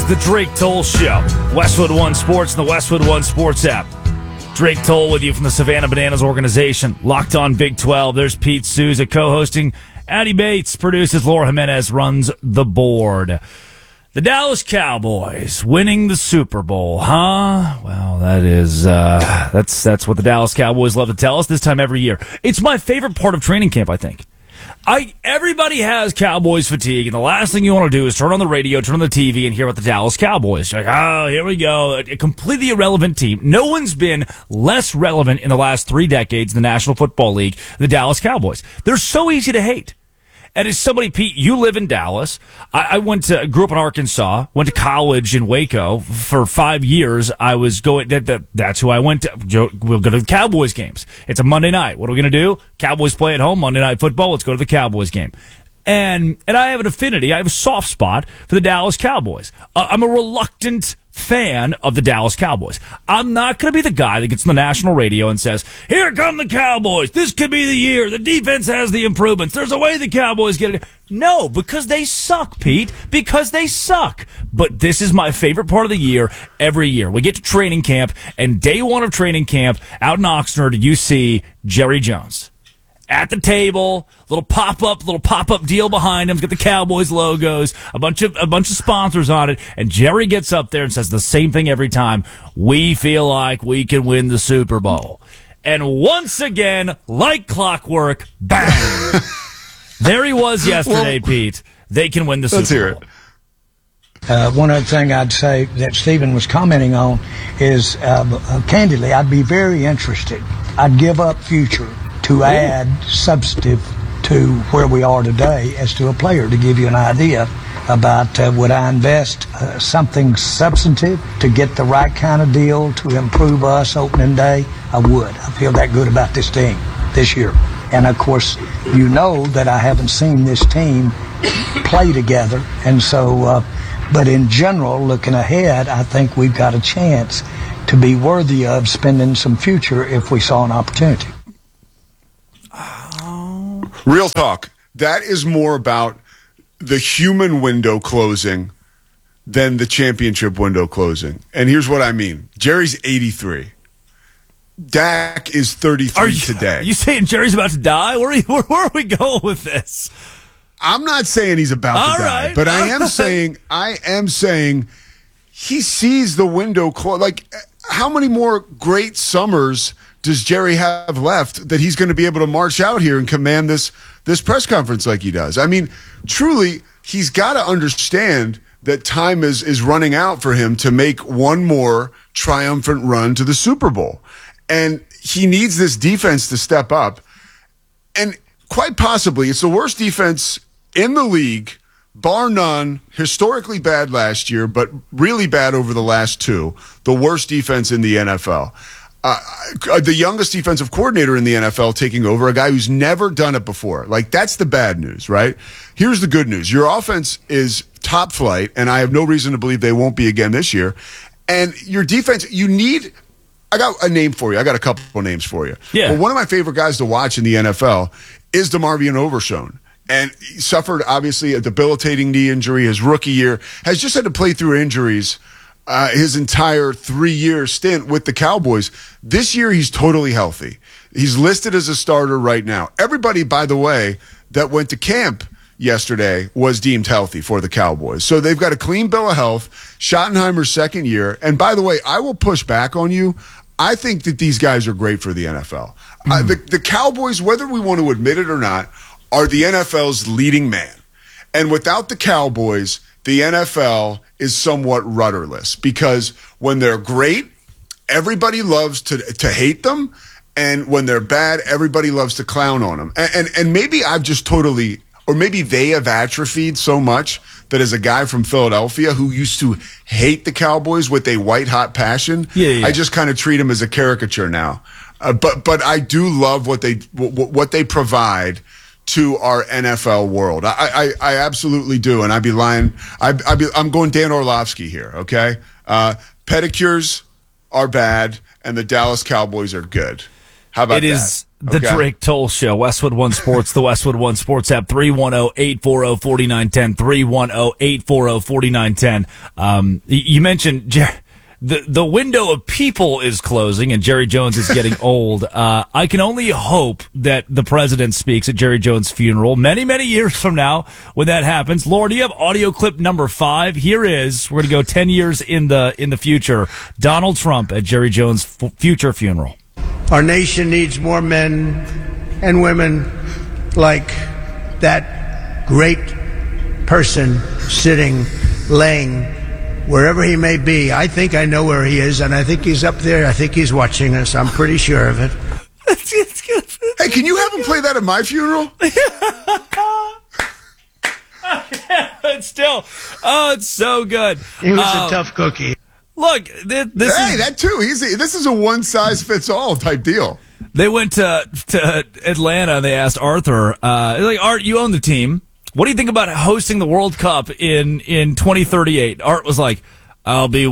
The Drake Toll Show. Westwood One Sports and the Westwood One Sports app. Drake Toll with you from the Savannah Bananas organization. Locked on Big 12. There's Pete Souza co-hosting. Addie Bates produces. Laura Jimenez runs the board. The Dallas Cowboys winning the Super Bowl, huh? Well, that is, that's what the Dallas Cowboys love to tell us this time every year. It's my favorite part of training camp, I think. Everybody has Cowboys fatigue, and the last thing you want to do is turn on the radio, turn on the TV, and hear about the Dallas Cowboys. You're like, oh, here we go. A completely irrelevant team. No one's been less relevant in the last 3 decades in the National Football League, the Dallas Cowboys. They're so easy to hate. And as somebody, Pete, you live in Dallas. I grew up in Arkansas, went to college in Waco for 5 years. I was going, that's who I went to. We'll go to the Cowboys games. It's a Monday night. What are we going to do? Cowboys play at home, Monday Night Football. Let's go to the Cowboys game. And I have an affinity. I have a soft spot for the Dallas Cowboys. I'm a reluctant fan of the Dallas Cowboys. I'm not going to be the guy that gets on the national radio and says, here come the Cowboys. This could be the year. The defense has the improvements. There's a way the Cowboys get it. No, because they suck, Pete. Because they suck. But this is my favorite part of the year every year. We get to training camp, and day one of training camp out in Oxnard, you see Jerry Jones at the table, little pop-up deal behind him. He's got the Cowboys logos, a bunch of sponsors on it, and Jerry gets up there and says the same thing every time. We feel like we can win the Super Bowl. And once again, like clockwork, bang! There he was yesterday, Pete. They can win the Super Bowl. Let's hear it. One other thing I'd say that Stephen was commenting on is, candidly, I'd be very interested. I'd give up future to add substantive to where we are today as to a player, to give you an idea about would I invest something substantive to get the right kind of deal to improve us opening day? I would. I feel that good about this team this year. And, of course, you know that I haven't seen this team play together. And so, but in general, looking ahead, I think we've got a chance to be worthy of spending some future if we saw an opportunity. Real talk. That is more about the human window closing than the championship window closing. And here's what I mean. Jerry's 83. Dak is 33 today. Are you saying Jerry's about to die? Where are we going with this? I'm not saying he's about to die, but I am saying he sees the window close. Like, how many more great summers does Jerry have left that he's going to be able to march out here and command this press conference like he does? I mean, truly, he's got to understand that time is running out for him to make one more triumphant run to the Super Bowl. And he needs this defense to step up. And quite possibly, it's the worst defense in the league, bar none, historically bad last year, but really bad over the last 2. The worst defense in the NFL. The youngest defensive coordinator in the NFL taking over, a guy who's never done it before. Like, that's the bad news, right? Here's the good news. Your offense is top flight, and I have no reason to believe they won't be again this year. And your defense, I got a name for you. I got a couple of names for you. Yeah. Well, one of my favorite guys to watch in the NFL is DeMarvion Overshown. And he suffered, obviously, a debilitating knee injury his rookie year, has just had to play through injuries his entire 3-year stint with the Cowboys. This year, he's totally healthy. He's listed as a starter right now. Everybody, by the way, that went to camp yesterday was deemed healthy for the Cowboys. So they've got a clean bill of health. Schottenheimer's second year. And by the way, I will push back on you. I think that these guys are great for the NFL. The Cowboys, whether we want to admit it or not, are the NFL's leading man. And without the Cowboys, the NFL is somewhat rudderless, because when they're great, everybody loves to hate them. And when they're bad, everybody loves to clown on them. And maybe I've just totally, or maybe they have atrophied so much that as a guy from Philadelphia who used to hate the Cowboys with a white-hot passion, I just kind of treat them as a caricature now. But I do love what they provide to our NFL world. I absolutely do, and I'd be lying. I'm going Dan Orlovsky here, okay? Pedicures are bad, and the Dallas Cowboys are good. How about that? The Okay. Drake Toll Show, Westwood One Sports, the Westwood One Sports app, 310-840-4910, 310-840-4910. You mentioned the window of people is closing and Jerry Jones is getting old. I can only hope that the president speaks at Jerry Jones' funeral many, many years from now when that happens. Laura, do you have audio clip number 5? Here is, we're going to go 10 years in the future. Donald Trump at Jerry Jones' future funeral. Our nation needs more men and women like that great person sitting, laying, wherever he may be. I think I know where he is, and I think he's up there. I think he's watching us. I'm pretty sure of it. Hey, can you have him play that at my funeral? It's still, it's so good. He was a tough cookie. Look, this is... that too. This is a one-size-fits-all type deal. They went to Atlanta and they asked Arthur, like, Art, you own the team. What do you think about hosting the World Cup in 2038? Art was like, I'll be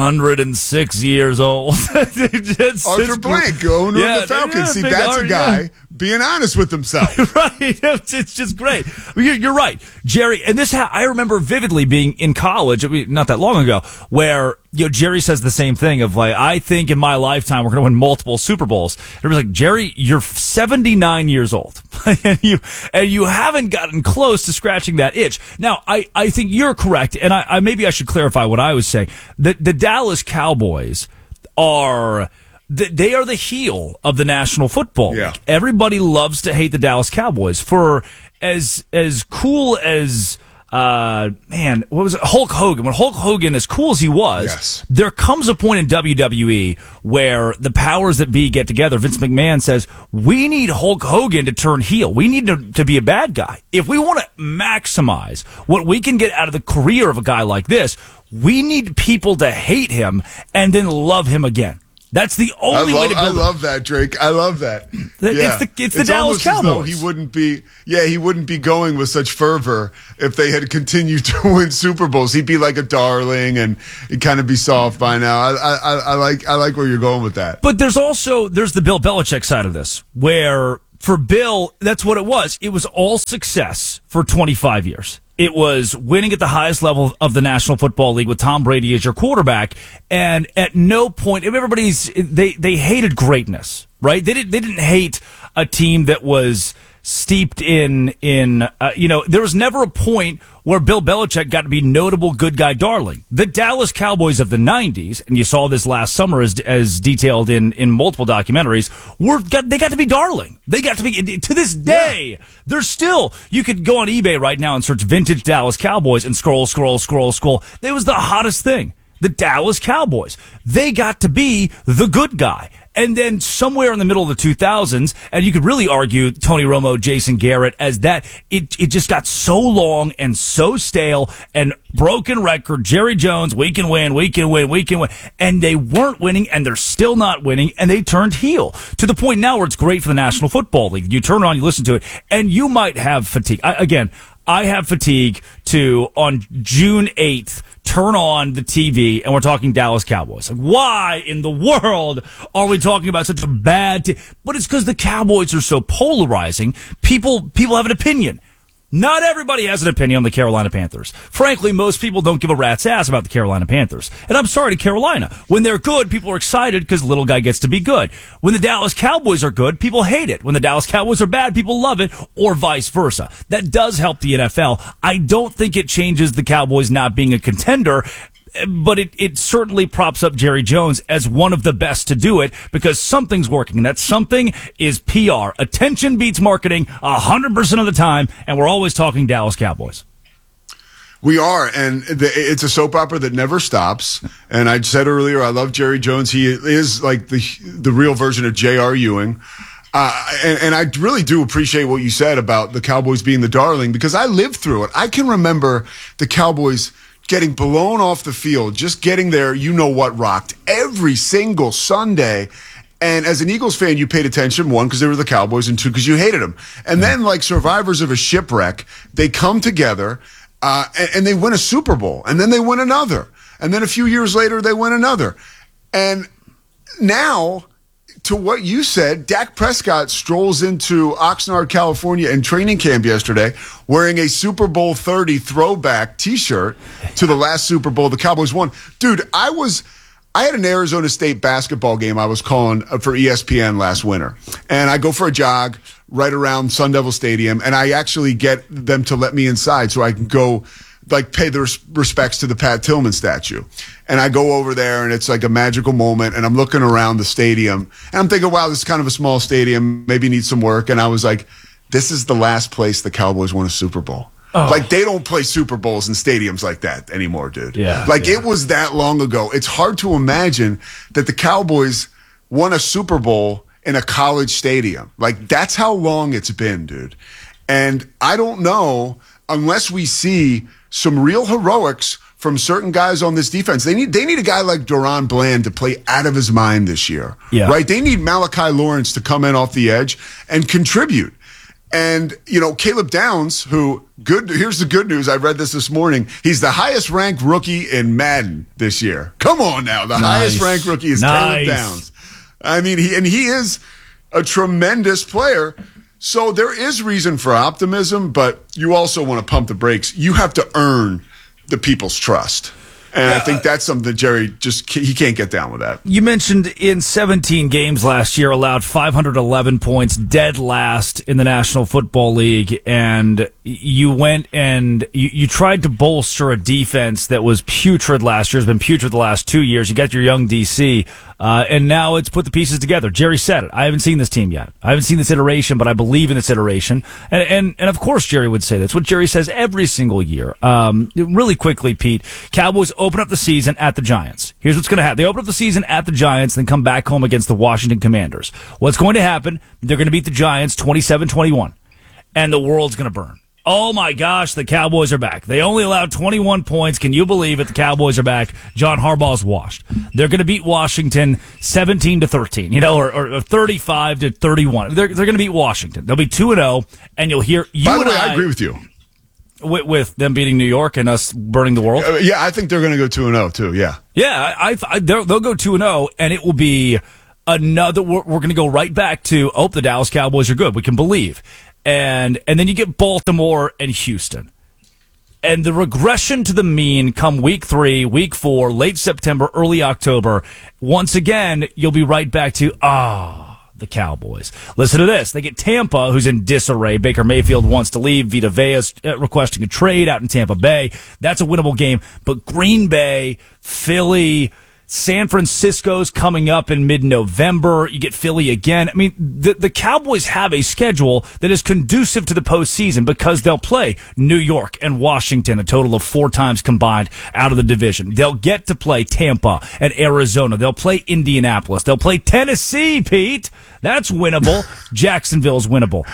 106 years old. Arthur Blank, owner of the Falcons. See, that's a guy being honest with himself. Right. It's just great. You're right, Jerry. And I remember vividly being in college, not that long ago, where, Jerry says the same thing of like, I think in my lifetime, we're going to win multiple Super Bowls. And it was like, Jerry, you're 79 years old and you haven't gotten close to scratching that itch. Now, I think you're correct. And I maybe I should clarify what I was saying. The Dallas Cowboys are the heel of the National Football League. Yeah. Everybody loves to hate the Dallas Cowboys for as cool as what was it? Hulk Hogan. When Hulk Hogan, as cool as he was, yes, there comes a point in WWE where the powers that be get together. Vince McMahon says, we need Hulk Hogan to turn heel. We need to be a bad guy. If we want to maximize what we can get out of the career of a guy like this, we need people to hate him and then love him again. That's the only way to build. I love that, Drake. I love that. It's the Dallas Cowboys. He wouldn't be going with such fervor if they had continued to win Super Bowls. He'd be like a darling, and he'd kind of be soft by now. I like where you're going with that. But there's the Bill Belichick side of this, where for Bill, that's what it was. It was all success for 25 years. It was winning at the highest level of the National Football League with Tom Brady as your quarterback. And at no point, they hated greatness, right? They didn't hate a team that was steeped in there was never a point where Bill Belichick got to be notable good guy darling. The Dallas Cowboys of the 90s, and you saw this last summer as detailed in multiple documentaries, they got to be darling. They got to be, to this day, they're still, you could go on eBay right now and search vintage Dallas Cowboys and scroll. It was the hottest thing. The Dallas Cowboys. They got to be the good guy. And then somewhere in the middle of the 2000s, and you could really argue Tony Romo, Jason Garrett as that, it just got so long and so stale and broken record. Jerry Jones, we can win. And they weren't winning, and they're still not winning, and they turned heel to the point now where it's great for the National Football League. You turn on, you listen to it, and you might have fatigue. I have fatigue to, on June 8th, turn on the TV and we're talking Dallas Cowboys. Like, why in the world are we talking about such a bad team? But it's because the Cowboys are so polarizing. People have an opinion. Not everybody has an opinion on the Carolina Panthers. Frankly, most people don't give a rat's ass about the Carolina Panthers. And I'm sorry to Carolina. When they're good, people are excited because little guy gets to be good. When the Dallas Cowboys are good, people hate it. When the Dallas Cowboys are bad, people love it, or vice versa. That does help the NFL. I don't think it changes the Cowboys not being a contender, but it certainly props up Jerry Jones as one of the best to do it because something's working, and that something is PR. Attention beats marketing 100% of the time, and we're always talking Dallas Cowboys. We are, and it's a soap opera that never stops. And I said earlier, I love Jerry Jones. He is like the real version of J.R. Ewing. And I really do appreciate what you said about the Cowboys being the darling because I lived through it. I can remember the Cowboys getting blown off the field, just getting there, rocked every single Sunday. And as an Eagles fan, you paid attention, one, because they were the Cowboys, and two, because you hated them. And then, like survivors of a shipwreck, they come together, and they win a Super Bowl. And then they win another. And then a few years later, they win another. And now to what you said, Dak Prescott strolls into Oxnard, California in training camp yesterday wearing a Super Bowl 30 throwback T-shirt to the last Super Bowl the Cowboys won. Dude, I had an Arizona State basketball game I was calling for ESPN last winter. And I go for a jog right around Sun Devil Stadium, and I actually get them to let me inside so I can go pay the respects to the Pat Tillman statue. And I go over there, and it's like a magical moment, and I'm looking around the stadium, and I'm thinking, wow, this is kind of a small stadium, maybe needs some work. And I was like, this is the last place the Cowboys won a Super Bowl. Oh. Like, they don't play Super Bowls in stadiums like that anymore, dude. Yeah. It was that long ago. It's hard to imagine that the Cowboys won a Super Bowl in a college stadium. Like, that's how long it's been, dude. And I don't know, unless we see some real heroics from certain guys on this defense. They need a guy like Duron Bland to play out of his mind this year. Yeah. Right? They need Malachi Lawrence to come in off the edge and contribute. And, Caleb Downs, here's the good news. I read this morning. He's the highest ranked rookie in Madden this year. Come on now. The highest ranked rookie is Caleb Downs. I mean, he is a tremendous player. So there is reason for optimism, but you also want to pump the brakes. You have to earn the people's trust. And I think that's something that Jerry he can't get down with that. You mentioned in 17 games last year, allowed 511 points, dead last in the National Football League. And you went and you tried to bolster a defense that was putrid last year, has been putrid the last 2 years. You got your young DC. And now it's put the pieces together. Jerry said it. I haven't seen this team yet. I haven't seen this iteration, but I believe in this iteration. And of course Jerry would say that's what Jerry says every single year. Really quickly, Pete, Cowboys open up the season at the Giants. Here's what's going to happen. They open up the season at the Giants, then come back home against the Washington Commanders. What's going to happen? They're going to beat the Giants 27-21, and the world's going to burn. Oh my gosh, the Cowboys are back. They only allowed 21 points. Can you believe it? The Cowboys are back. John Harbaugh's washed. They're going to beat Washington 17-13, or 35-31. They're going to beat Washington. They'll be 2-0, and you'll hear you. By the way, I agree with you. With them beating New York and us burning the world? Yeah, I think they're going to go 2-0 too, yeah. Yeah, they'll go 2-0, and it will be another, we're going to go right back to, the Dallas Cowboys are good. We can believe. And then you get Baltimore and Houston. And the regression to the mean come week 3, week 4, late September, early October. Once again, you'll be right back to, the Cowboys. Listen to this. They get Tampa, who's in disarray. Baker Mayfield wants to leave. Vita Vea's requesting a trade out in Tampa Bay. That's a winnable game. But Green Bay, Philly, San Francisco's coming up in mid-November. You get Philly again. I mean, the Cowboys have a schedule that is conducive to the postseason because they'll play New York and Washington a total of 4 times combined out of the division. They'll get to play Tampa and Arizona. They'll play Indianapolis. They'll play Tennessee, Pete. That's winnable. Jacksonville's winnable.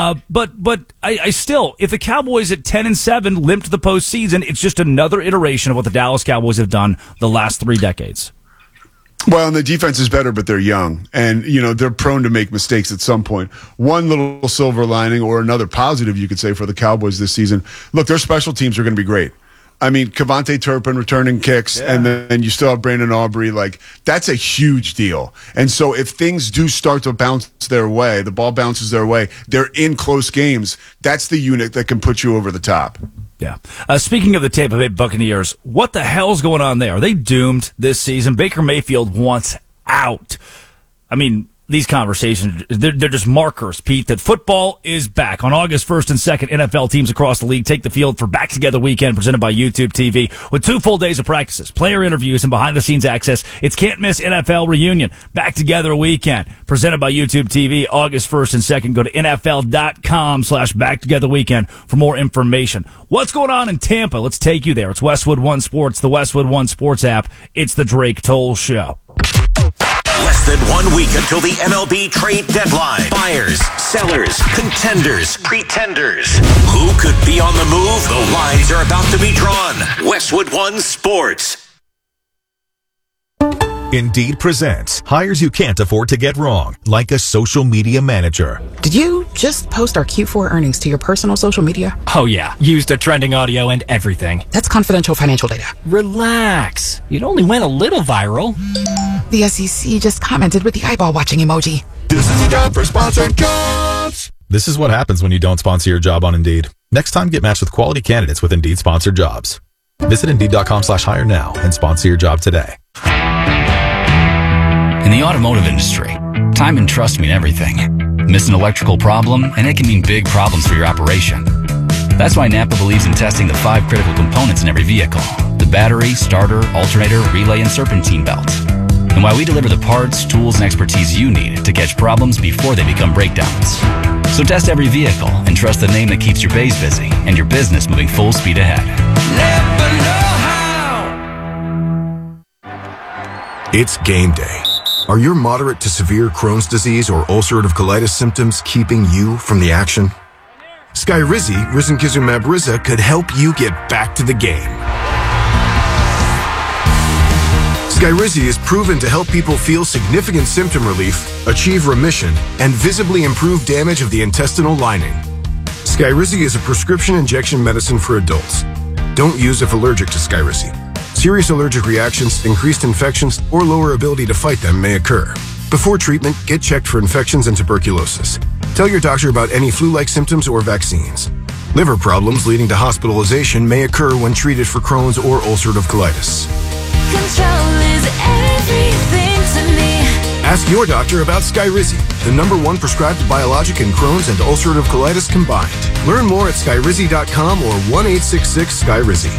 But I still, if the Cowboys at 10-7 limp to the postseason, it's just another iteration of what the Dallas Cowboys have done the last 3 decades. Well, and the defense is better, but they're young. And, they're prone to make mistakes at some point. One little silver lining or another positive, you could say, for the Cowboys this season. Look, their special teams are going to be great. I mean, Kevontae Turpin returning kicks, and then you still have Brandon Aubrey. That's a huge deal. And so if things do start to bounce their way, the ball bounces their way, they're in close games. That's the unit that can put you over the top. Yeah. Speaking of the Tampa Bay Buccaneers, what the hell's going on there? Are they doomed this season? Baker Mayfield wants out. I mean, these conversations, they're just markers, Pete, that football is back. On August 1st and 2nd, NFL teams across the league take the field for Back Together Weekend presented by YouTube TV with 2 full days of practices, player interviews, and behind-the-scenes access. It's can't-miss NFL reunion. Back Together Weekend presented by YouTube TV August 1st and 2nd. Go to NFL.com/BackTogetherWeekend for more information. What's going on in Tampa? Let's take you there. It's Westwood One Sports, the Westwood One Sports app. It's the Drake Toll Show. Less than 1 week until the MLB trade deadline. Buyers, sellers, contenders, pretenders. Who could be on the move? The lines are about to be drawn. Westwood One Sports. Indeed presents hires you can't afford to get wrong, like a social media manager. Did you just post our Q4 earnings to your personal social media? Oh yeah, used the trending audio and everything. That's confidential financial data. Relax. It only went a little viral. The SEC just commented with the eyeball watching emoji. This is a job for sponsored jobs. This is what happens when you don't sponsor your job on Indeed. Next time, get matched with quality candidates with Indeed sponsored jobs. Visit Indeed.com/hire now and sponsor your job today. In the automotive industry, time and trust mean everything. Miss an electrical problem, and it can mean big problems for your operation. That's why Napa believes in testing the 5 critical components in every vehicle: the battery, starter, alternator, relay, and serpentine belt. And why we deliver the parts, tools, and expertise you need to catch problems before they become breakdowns. So test every vehicle and trust the name that keeps your bays busy and your business moving full speed ahead. Never know how. It's game day. Are your moderate to severe Crohn's disease or ulcerative colitis symptoms keeping you from the action? Skyrizi, risankizumab Riza, could help you get back to the game. Skyrizi is proven to help people feel significant symptom relief, achieve remission, and visibly improve damage of the intestinal lining. Skyrizi is a prescription injection medicine for adults. Don't use if allergic to Skyrizi. Serious allergic reactions, increased infections, or lower ability to fight them may occur. Before treatment, get checked for infections and tuberculosis. Tell your doctor about any flu-like symptoms or vaccines. Liver problems leading to hospitalization may occur when treated for Crohn's or ulcerative colitis. Control is everything to me. Ask your doctor about Skyrizi, the #1 prescribed biologic in Crohn's and ulcerative colitis combined. Learn more at skyrizi.com or 1-866-SKYRIZI.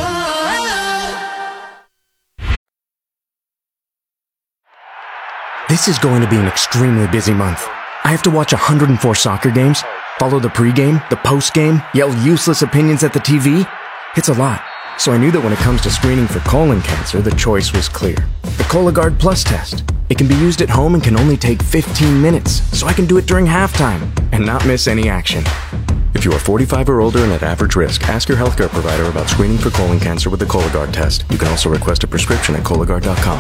This is going to be an extremely busy month. I have to watch 104 soccer games, follow the pregame, the postgame, yell useless opinions at the TV. It's a lot. So I knew that when it comes to screening for colon cancer, the choice was clear. The Cologuard Plus test. It can be used at home and can only take 15 minutes, so I can do it during halftime and not miss any action. If you are 45 or older and at average risk, ask your healthcare provider about screening for colon cancer with the Cologuard test. You can also request a prescription at Cologuard.com.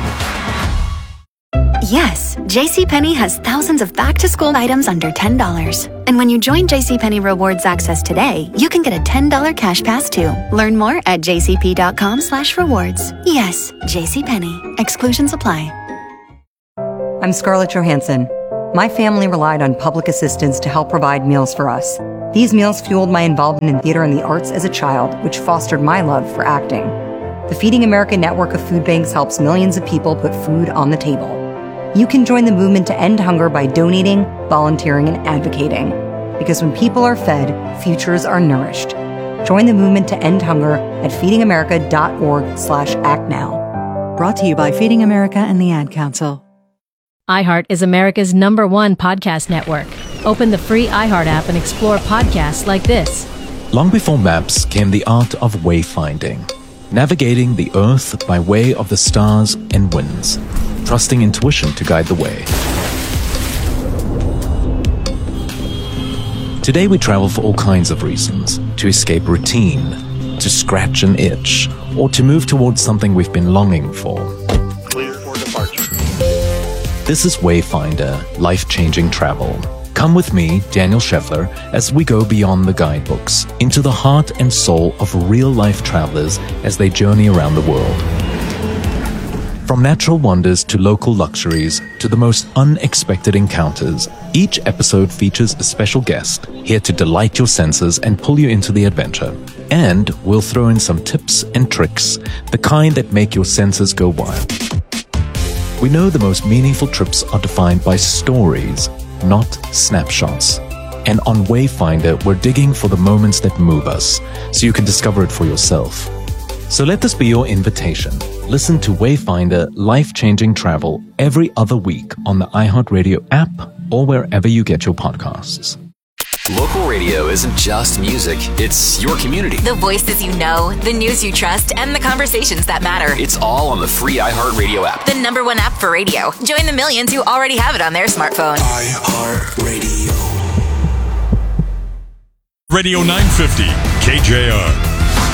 Yes, JCPenney has thousands of back-to-school items under $10. And when you join JCPenney Rewards Access today, you can get a $10 cash pass too. Learn more at jcp.com/rewards. Yes, JCPenney. Exclusions apply. I'm Scarlett Johansson. My family relied on public assistance to help provide meals for us. These meals fueled my involvement in theater and the arts as a child, which fostered my love for acting. The Feeding America network of food banks helps millions of people put food on the table. You can join the movement to end hunger by donating, volunteering, and advocating. Because when people are fed, futures are nourished. Join the movement to end hunger at feedingamerica.org/actnow. Brought to you by Feeding America and the Ad Council. iHeart is America's #1 podcast network. Open the free iHeart app and explore podcasts like this. Long before maps came the art of wayfinding, navigating the earth by way of the stars and winds, trusting intuition to guide the way. Today we travel for all kinds of reasons: to escape routine, to scratch an itch, or to move towards something we've been longing for. Clear for departure. This is Wayfinder, life-changing travel. Come with me, Daniel Scheffler, as we go beyond the guidebooks, into the heart and soul of real-life travelers as they journey around the world. From natural wonders to local luxuries to the most unexpected encounters, each episode features a special guest here to delight your senses and pull you into the adventure. And we'll throw in some tips and tricks, the kind that make your senses go wild. We know the most meaningful trips are defined by stories, not snapshots. And on Wayfinder, we're digging for the moments that move us, so you can discover it for yourself. So let this be your invitation. Listen to Wayfinder Life-Changing Travel every other week on the iHeartRadio app or wherever you get your podcasts. Local radio isn't just music, it's your community. The voices you know, the news you trust, and the conversations that matter. It's all on the free iHeartRadio app. The #1 app for radio. Join the millions who already have it on their smartphone. iHeartRadio. Radio 950, KJR.